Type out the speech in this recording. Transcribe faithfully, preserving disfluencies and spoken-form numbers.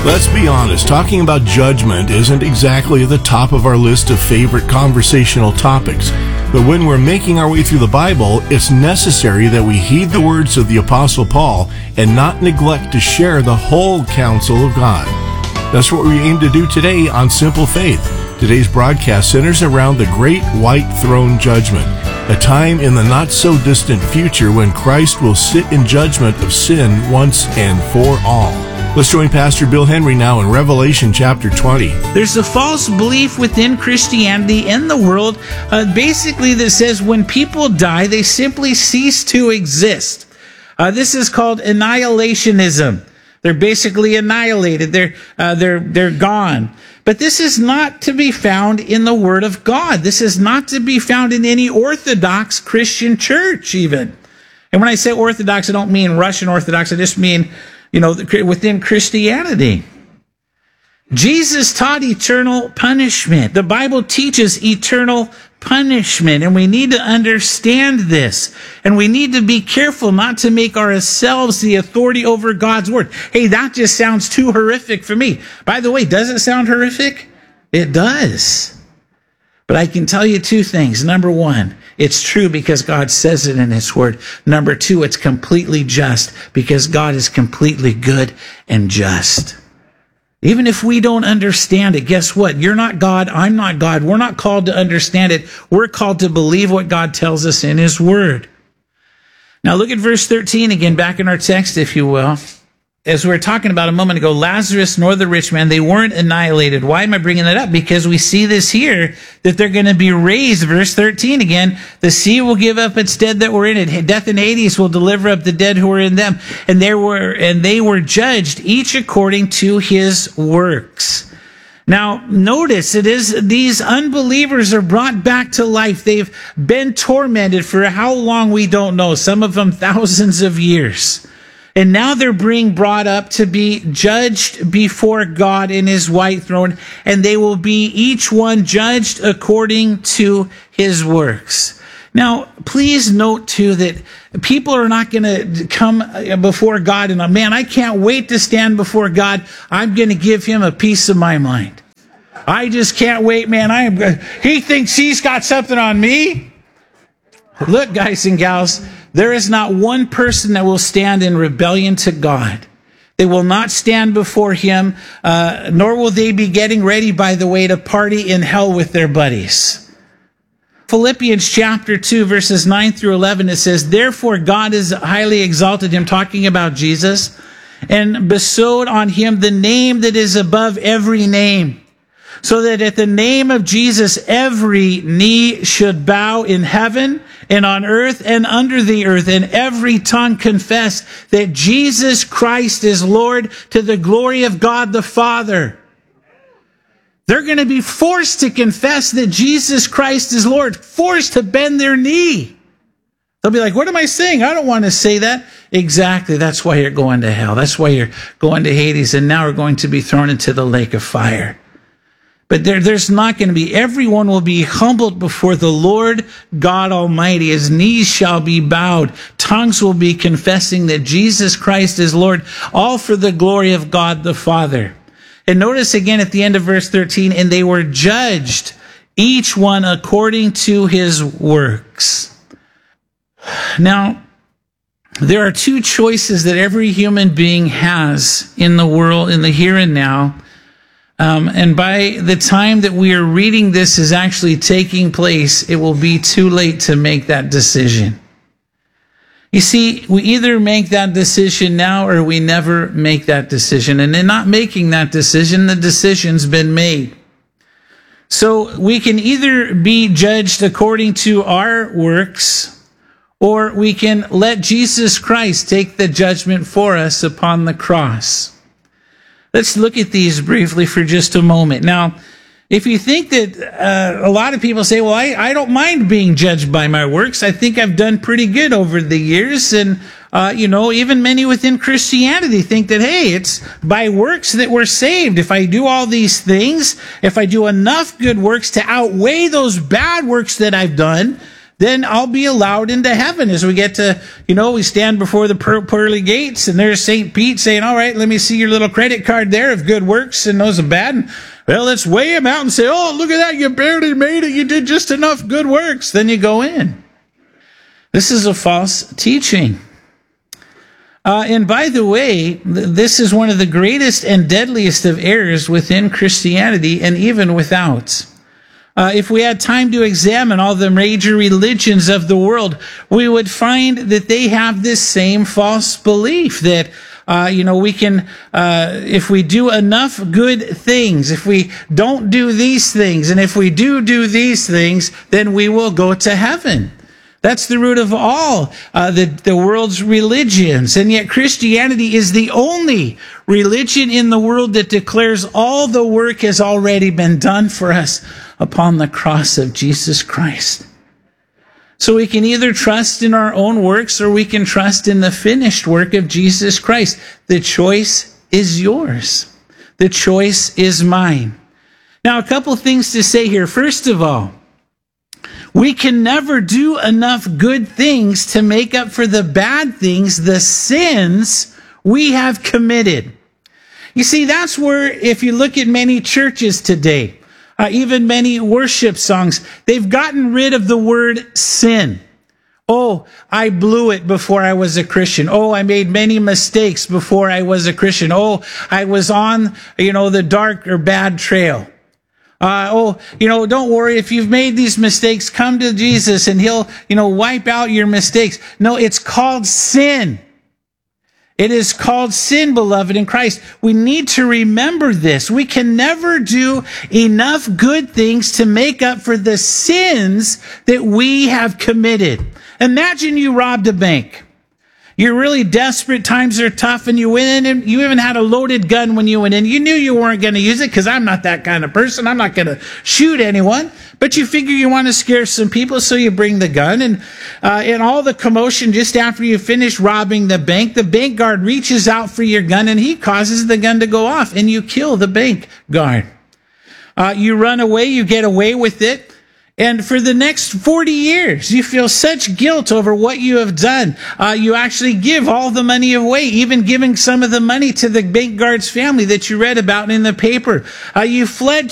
Let's be honest, talking about judgment isn't exactly at the top of our list of favorite conversational topics. But when we're making our way through the Bible, it's necessary that we heed the words of the Apostle Paul and not neglect to share the whole counsel of God. That's what we aim to do today on Simple Faith. Today's broadcast centers around the Great White Throne Judgment, a time in the not-so-distant future when Christ will sit in judgment of sin once and for all. Let's join Pastor Bill Henry now in Revelation chapter twenty. There's a false belief within Christianity in the world, uh, basically that says when people die, they simply cease to exist. Uh, this is called annihilationism. They're basically annihilated. They're uh, they're they're gone. But this is not to be found in the Word of God. This is not to be found in any Orthodox Christian church, even. And when I say Orthodox, I don't mean Russian Orthodox. I just mean, you know, within Christianity. Jesus taught eternal punishment. The Bible teaches eternal punishment, and we need to understand this. And we need to be careful not to make ourselves the authority over God's word. Hey, that just sounds too horrific for me. By the way, does it sound horrific? It does. But I can tell you two things. Number one, it's true because God says it in His Word. Number two, it's completely just because God is completely good and just. Even if we don't understand it, guess what? You're not God. I'm not God. We're not called to understand it. We're called to believe what God tells us in His Word. Now look at verse thirteen again, back in our text, if you will. As we were talking about a moment ago, Lazarus nor the rich man, they weren't annihilated. Why am I bringing that up? Because we see this here, that they're going to be raised. Verse thirteen again, the sea will give up its dead that were in it. Death and Hades will deliver up the dead who were in them. And they were, and they were judged, each according to his works. Now, notice it is these unbelievers are brought back to life. They've been tormented for how long we don't know. Some of them thousands of years. And now they're being brought up to be judged before God in His white throne, and they will be each one judged according to his works. Now, please note too that people are not going to come before God and, man, I can't wait to stand before God. I'm going to give Him a piece of my mind. I just can't wait, man. I am. He thinks he's got something on me. Look, guys and gals, there is not one person that will stand in rebellion to God. They will not stand before Him, uh, nor will they be getting ready, by the way, to party in hell with their buddies. Philippians chapter two, verses nine through eleven, it says, therefore God has highly exalted Him, talking about Jesus, and bestowed on Him the name that is above every name, so that at the name of Jesus every knee should bow in heaven and on earth and under the earth, and every tongue confess that Jesus Christ is Lord, to the glory of God the Father. They're going to be forced to confess that Jesus Christ is Lord, forced to bend their knee. They'll be like, what am I saying? I don't want to say that. Exactly. That's why you're going to hell. That's why you're going to Hades, and now we're going to be thrown into the lake of fire. But there, there's not going to be. Everyone will be humbled before the Lord God Almighty. His knees shall be bowed. Tongues will be confessing that Jesus Christ is Lord, all for the glory of God the Father. And notice again at the end of verse thirteen, and they were judged, each one according to his works. Now, there are two choices that every human being has in the world, in the here and now. Um, and by the time that we are reading this is actually taking place, it will be too late to make that decision. You see, we either make that decision now or we never make that decision. And in not making that decision, the decision's been made. So we can either be judged according to our works, or we can let Jesus Christ take the judgment for us upon the cross. Let's look at these briefly for just a moment. Now, if you think that uh, a lot of people say, well, I, I don't mind being judged by my works. I think I've done pretty good over the years. And, uh, you know, even many within Christianity think that, hey, it's by works that we're saved. If I do all these things, if I do enough good works to outweigh those bad works that I've done, then I'll be allowed into heaven. As we get to, you know, we stand before the pearly gates, and there's Saint Pete saying, all right, let me see your little credit card there of good works and those of bad. And, well, let's weigh him out and say, oh, look at that, you barely made it, you did just enough good works. Then you go in. This is a false teaching. Uh, and by the way, th- this is one of the greatest and deadliest of errors within Christianity and even without. Uh, if we had time to examine all the major religions of the world, we would find that they have this same false belief that, uh, you know, we can, uh, if we do enough good things, if we don't do these things, and if we do do these things, then we will go to heaven. That's the root of all uh, the, the world's religions. And yet Christianity is the only religion in the world that declares all the work has already been done for us upon the cross of Jesus Christ. So we can either trust in our own works or we can trust in the finished work of Jesus Christ. The choice is yours. The choice is mine. Now, a couple things to say here. First of all, we can never do enough good things to make up for the bad things, the sins we have committed. You see, that's where, if you look at many churches today, uh, even many worship songs, they've gotten rid of the word sin. Oh, I blew it before I was a Christian. Oh, I made many mistakes before I was a Christian. Oh, I was on, you know, the dark or bad trail. Uh, oh, you know, don't worry. If you've made these mistakes, come to Jesus and he'll, you know, wipe out your mistakes. No, it's called sin. It is called sin, beloved in Christ. We need to remember this. We can never do enough good things to make up for the sins that we have committed. Imagine you robbed a bank. You're really desperate, times are tough, and you went in, and you even had a loaded gun when you went in. You knew you weren't going to use it, because I'm not that kind of person. I'm not going to shoot anyone. But you figure you want to scare some people, so you bring the gun. And uh, in all the commotion, just after you finish robbing the bank, the bank guard reaches out for your gun, and he causes the gun to go off, and you kill the bank guard. Uh, you run away, you get away with it. And for the next forty years, you feel such guilt over what you have done. Uh, you actually give all the money away, even giving some of the money to the bank guard's family that you read about in the paper. Uh, you fled